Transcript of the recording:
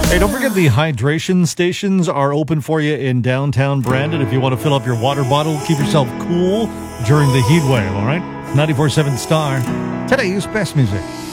Hey, don't forget the hydration stations are open for you in downtown Brandon if you want to fill up your water bottle. Keep yourself cool during the heat wave, all right? 94.7 Star, today's best music.